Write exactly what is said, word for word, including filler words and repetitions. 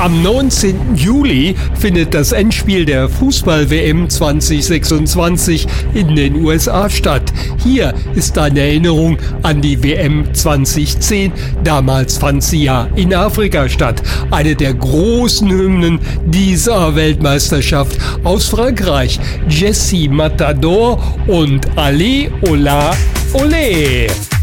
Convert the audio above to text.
Am neunzehnten Juli findet das Endspiel der Fußball-W M zwanzig sechsundzwanzig in den U S A statt. Hier ist eine Erinnerung an die W M zwanzig zehn. Damals fand sie ja in Afrika statt. Eine der großen Hymnen dieser Weltmeisterschaft aus Frankreich. Jessie Matador und Allez, Hola, Olé.